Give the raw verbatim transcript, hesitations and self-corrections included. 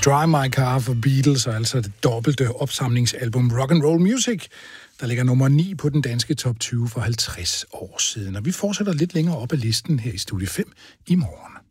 Drive My Car for Beatles, og altså det dobbelte opsamlingsalbum Rock and Roll Music, der ligger nummer ni på den danske top tyve for halvtreds år siden. Og vi fortsætter lidt længere op ad listen her i Studie fem i morgen.